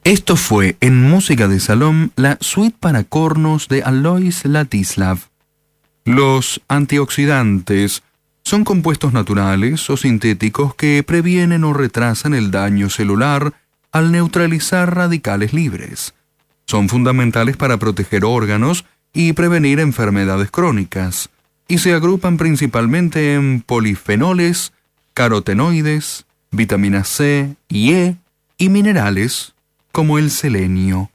Esto fue en Música de Salón la suite para cornos de Alois Ladislav. Los antioxidantes son compuestos naturales o sintéticos que previenen o retrasan el daño celular al neutralizar radicales libres. Son fundamentales para proteger órganos y prevenir enfermedades crónicas, y se agrupan principalmente en polifenoles, carotenoides, vitamina C y E y minerales como el selenio.